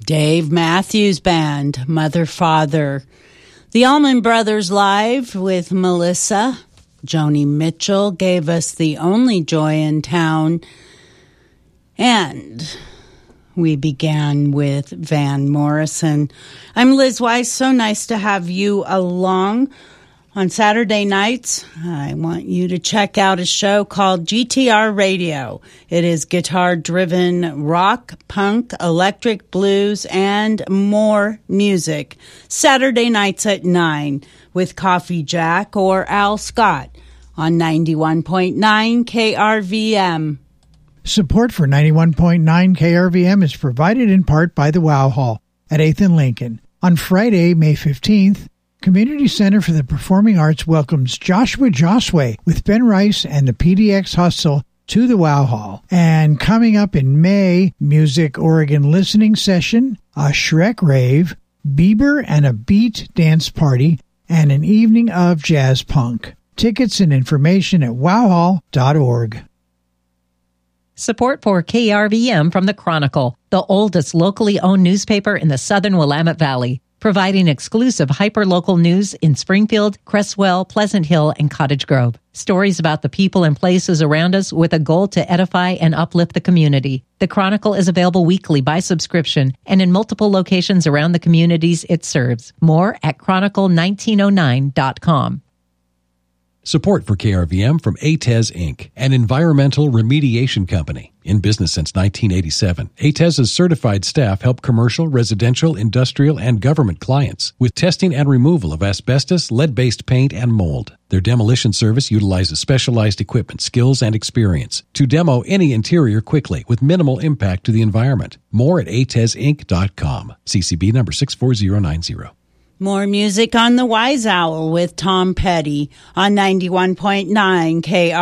Dave Matthews Band, Mother, Father. The Allman Brothers Live with Melissa. Joni Mitchell gave us The Only Joy in Town. And we began with Van Morrison. I'm Liz Weiss. So nice to have you along. On Saturday nights, I want you to check out a show called GTR Radio. It is guitar-driven rock, punk, electric, blues, and more music. Saturday nights at 9 with Coffee Jack or Al Scott on 91.9 KRVM. Support for 91.9 KRVM is provided in part by the Wow Hall at 8th and Lincoln. On Friday, May 15th, Community Center for the Performing Arts welcomes Joshua Josway with Ben Rice and the PDX Hustle to the Wow Hall. And coming up in May, Music Oregon Listening Session, a Shrek Rave, Bieber and a Beat Dance Party, and an evening of jazz punk. Tickets and information at wowhall.org. Support for KRVM from the Chronicle, the oldest locally owned newspaper in the southern Willamette Valley, providing exclusive hyper-local news in Springfield, Cresswell, Pleasant Hill, and Cottage Grove. Stories about the people and places around us with a goal to edify and uplift the community. The Chronicle is available weekly by subscription and in multiple locations around the communities it serves. More at chronicle1909.com. Support for KRVM from ATES Inc., an environmental remediation company. In business since 1987, ATES's certified staff help commercial, residential, industrial, and government clients with testing and removal of asbestos, lead-based paint, and mold. Their demolition service utilizes specialized equipment, skills, and experience to demo any interior quickly with minimal impact to the environment. More at atesinc.com. CCB number 64090. More music on the Wise Owl with Tom Petty on 91.9 KR.